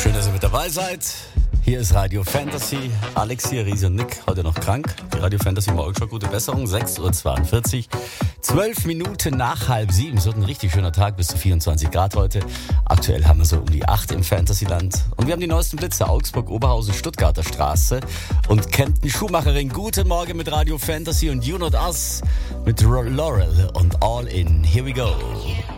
Schön, dass ihr mit dabei seid. Hier ist Radio Fantasy. Alex hier, Riese und Nick, heute noch krank. Die Radio Fantasy Morgenshow, gute Besserung, 6.42 Uhr. 12 Minuten nach 6:30. Es wird ein richtig schöner Tag, bis zu 24 Grad heute. Aktuell haben wir so um die 8 im Fantasyland. Und wir haben die neuesten Blitze, Augsburg, Oberhausen, Stuttgarter Straße und Kempten Schuhmacherin. Guten Morgen mit Radio Fantasy und You Not Us mit Laurel und All In. Here we go.